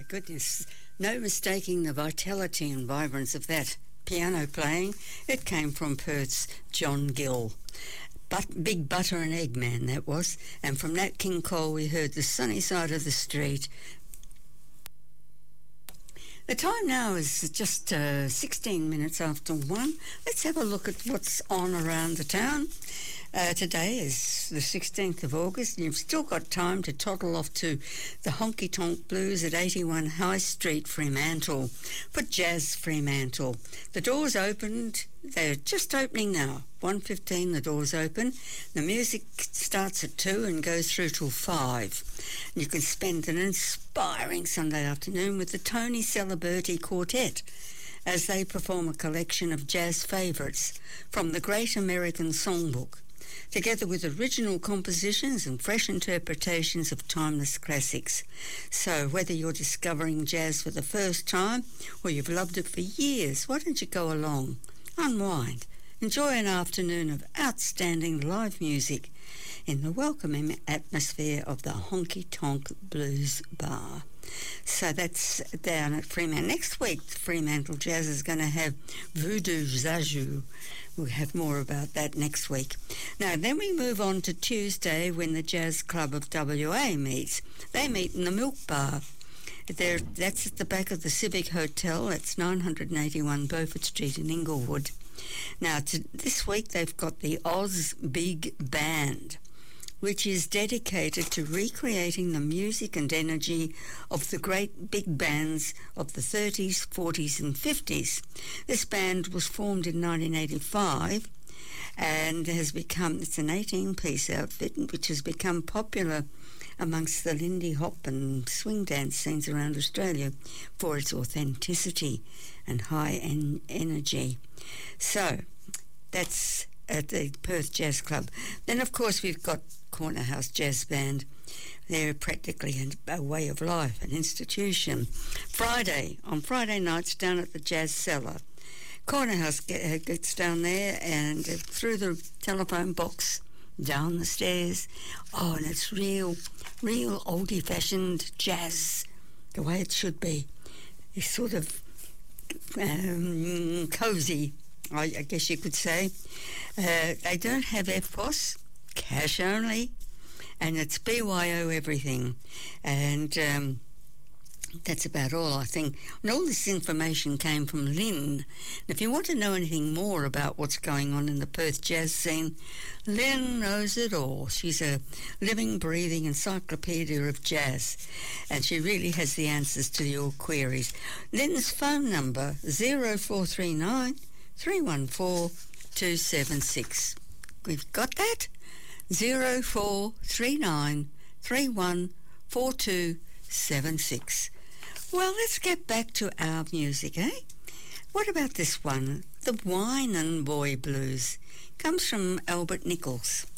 my goodness, no mistaking the vitality and vibrance of that piano playing. It came from Perth's John Gill. Big Butter and Egg Man, that was. And from Nat King Cole we heard The Sunny Side of the Street. The time now is just 16 minutes after 1. Let's have a look at what's on around the town. Today is the 16th of August, and you've still got time to toddle off to the Honky Tonk Blues at 81 High Street, Fremantle, for Jazz Fremantle. The doors opened, they're just opening now. 1:15 the doors open. The music starts at 2 and goes through till 5. And you can spend an inspiring Sunday afternoon with the Tony Celiberti Quartet as they perform a collection of jazz favourites from the Great American Songbook, together with original compositions and fresh interpretations of timeless classics. So whether you're discovering jazz for the first time or you've loved it for years, why don't you go along, unwind, enjoy an afternoon of outstanding live music in the welcoming atmosphere of the Honky Tonk Blues Bar. So that's down at Fremantle. Next week, Fremantle Jazz is going to have Voodoo Zaju. We'll have more about that next week. Now, then we move on to Tuesday when the Jazz Club of WA meets. They meet in the Milk Bar. That's at the back of the Civic Hotel. It's 981 Beaufort Street in Inglewood. Now, this week they've got the Oz Big Band, which is dedicated to recreating the music and energy of the great big bands of the 30s, 40s and 50s. This band was formed in 1985 and has become, it's an 18-piece outfit which has become popular amongst the Lindy Hop and swing dance scenes around Australia for its authenticity and high energy. So that's at the Perth Jazz Club. Then, of course, we've got Corner House Jazz Band. They're practically a way of life, an institution. On Friday nights down at the Jazz Cellar, Corner House gets down there and through the telephone box, down the stairs. Oh, and it's real oldie-fashioned jazz, the way it should be. It's sort of cosy, I guess you could say. They don't have FPOS, cash only, and it's BYO everything. And that's about all, I think. And all this information came from Lynn. If you want to know anything more about what's going on in the Perth jazz scene, Lynn knows it all. She's a living, breathing encyclopedia of jazz, and she really has the answers to your queries. Lynn's phone number, 0439 314 276. We've got that? 0439 3142 76. Well, let's get back to our music, eh? What about this one? The Wine and Boy Blues comes from Albert Nichols.